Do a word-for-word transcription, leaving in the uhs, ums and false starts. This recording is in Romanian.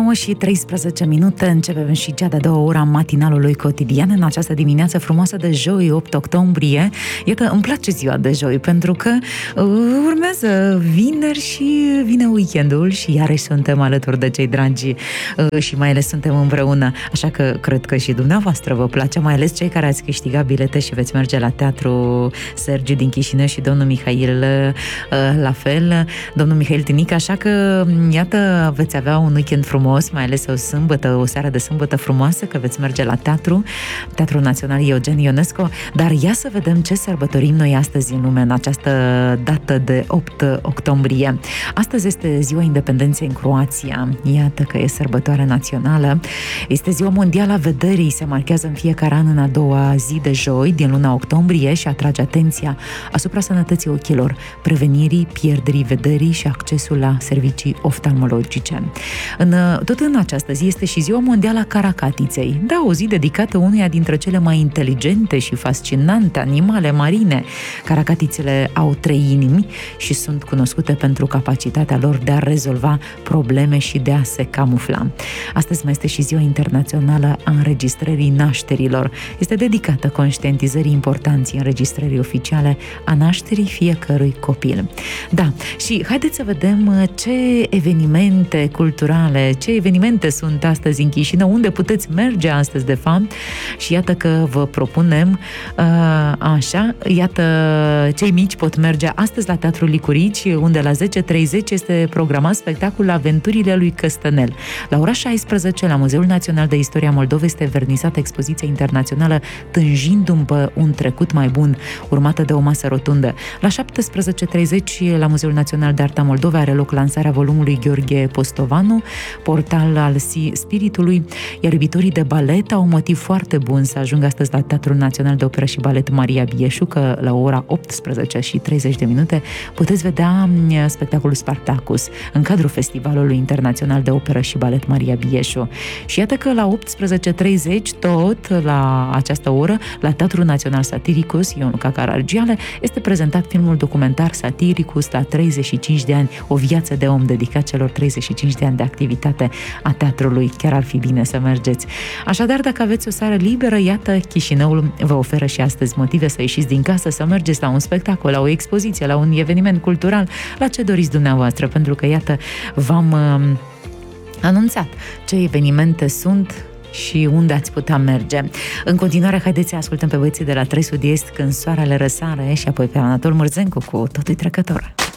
nouă și treisprezece minute, începem și cea de-a doua ora matinalului cotidian în această dimineață frumoasă de joi, opt octombrie. Iată, îmi place ziua de joi, pentru că uh, urmează vineri și vine weekendul și iarăși suntem alături de cei dragi uh, și mai ales suntem împreună. Așa că cred că și dumneavoastră vă place, mai ales cei care ați câștigat bilete și veți merge la teatru Sergiu din Chișinău și domnul Mihail uh, la fel, domnul Mihail Tinică, așa că iată, veți avea un weekend frumos, mai ales o sâmbătă, o seară de sâmbătă frumoasă, că veți merge la teatru, Teatrul Național Eugen Ionescu. Dar ia să vedem ce sărbătorim noi astăzi în lume, în această dată de opt octombrie. Astăzi este Ziua Independenței în Croația. Iată că e sărbătoare națională. Este Ziua Mondială a Vederii, se marchează în fiecare an în a doua zi de joi din luna octombrie și atrage atenția asupra sănătății ochilor, prevenirii pierderii vederii și accesul la servicii oftalmologice. În, tot în această zi este și Ziua Mondială a Caracatiței. Da, o zi dedicată unuia dintre cele mai inteligente și fascinante animale marine. Caracatițele au trei inimi și sunt cunoscute pentru capacitatea lor de a rezolva probleme și de a se camufla. Astăzi mai este și Ziua Internațională a Înregistrării Nașterilor. Este dedicată conștientizării importanței înregistrării oficiale a nașterii fiecărui copil. Da, și haideți să vedem ce evenimente culturale, ce evenimente sunt astăzi în Chișinău, unde puteți merge astăzi, de fapt, și iată că vă propunem uh, așa, iată, cei mici pot merge astăzi la Teatrul Licurici, unde la zece și treizeci este programat spectacolul Aventurile lui Căstănel. La ora șaisprezece, la Muzeul Național de Istoria Moldovei, este vernisată expoziția internațională Tânjindu-mi pe un trecut mai bun, urmată de o masă rotundă. La șaptesprezece și treizeci, la Muzeul Național de Arta Moldovei, are loc lansarea volumului Gheorghe Postovanu, Portal al Spiritului, iar iubitorii de balet au un motiv foarte bun să ajungă astăzi la Teatrul Național de Operă și Balet Maria Bieșu, că la ora optsprezece și treizeci de minute puteți vedea spectacolul Spartacus în cadrul Festivalului Internațional de Operă și Balet Maria Bieșu. Și iată că la optsprezece și treizeci, tot la această oră, la Teatrul Național Satiricus Ion Luca Caragiale, este prezentat filmul documentar Satiricus la treizeci și cinci de ani, o viață de om, dedicat celor treizeci și cinci de ani de activitate a teatrului. Chiar ar fi bine să mergeți. Așadar, dacă aveți o seară liberă, iată, Chișinăul vă oferă și astăzi motive să ieșiți din casă, să mergeți la un spectacol, la o expoziție, la un eveniment cultural, la ce doriți dumneavoastră, pentru că, iată, v-am uh, anunțat ce evenimente sunt și unde ați putea merge. În continuare, haideți să ascultăm pe băieții de la trei Sud-Est, Când soarele răsare, și apoi pe Anatol Mărzencu cu Totul-i trecător.